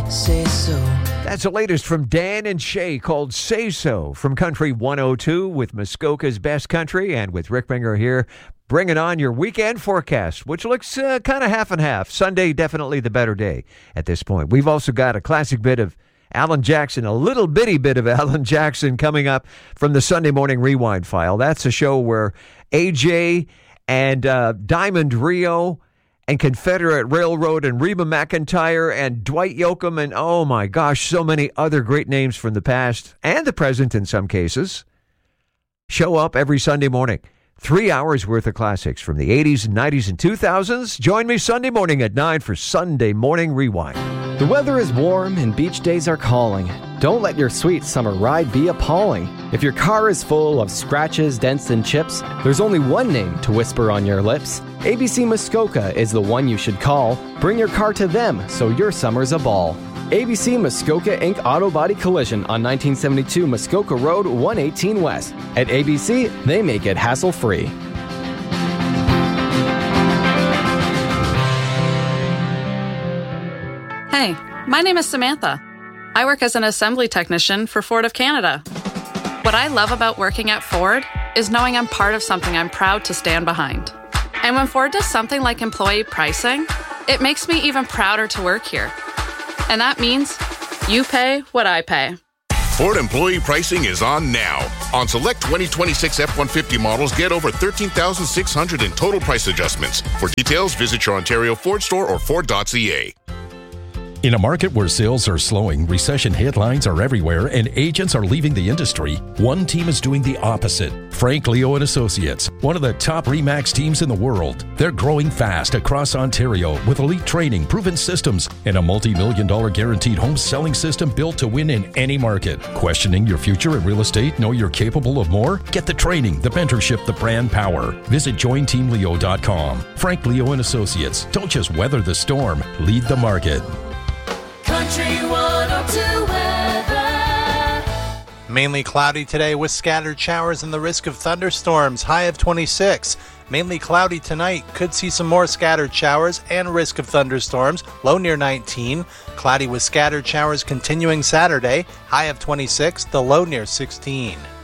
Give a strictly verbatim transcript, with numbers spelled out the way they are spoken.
Say so. That's the latest from Dan and Shay called Say So from Country one oh two with Muskoka's Best Country and with Rick Minger here bringing on your weekend forecast, which looks uh, kind of half and half. Sunday, definitely the better day at this point. We've also got a classic bit of Alan Jackson, a little bitty bit of Alan Jackson coming up from the Sunday Morning Rewind file. That's a show where A J and uh, Diamond Rio and Confederate Railroad and Reba McEntire and Dwight Yoakam and, oh my gosh, so many other great names from the past and the present in some cases show up every Sunday morning. Three hours worth of classics from the eighties and nineties and two thousands. Join me Sunday morning at nine for Sunday Morning Rewind. The weather is warm and beach days are calling. Don't let your sweet summer ride be appalling. If your car is full of scratches, dents, and chips, there's only one name to whisper on your lips. A B C Muskoka is the one you should call. Bring your car to them so your summer's a ball. A B C Muskoka Incorporated Auto Body Collision on nineteen seventy-two Muskoka Road, one eighteen West. At A B C, they make it hassle-free. Hey, my name is Samantha. I work as an assembly technician for Ford of Canada. What I love about working at Ford is knowing I'm part of something I'm proud to stand behind. And when Ford does something like employee pricing, it makes me even prouder to work here. And that means you pay what I pay. Ford employee pricing is on now. On select twenty twenty-six F one fifty models, get over thirteen thousand six hundred in total price adjustments. For details, visit your Ontario Ford store or Ford dot C A. In a market where sales are slowing, recession headlines are everywhere, and agents are leaving the industry, one team is doing the opposite. Frank Leo and Associates, one of the top RE/MAX teams in the world. They're growing fast across Ontario with elite training, proven systems, and a multi-million dollar guaranteed home selling system built to win in any market. Questioning your future in real estate? Know you're capable of more? Get the training, the mentorship, the brand power. Visit join team leo dot com. Frank Leo and Associates. Don't just weather the storm, lead the market. Country one oh two weather. Mainly cloudy today with scattered showers and the risk of thunderstorms. High of twenty-six. Mainly cloudy tonight. Could see some more scattered showers and risk of thunderstorms. Low near nineteen. Cloudy with scattered showers continuing Saturday. High of twenty-six. The low near sixteen.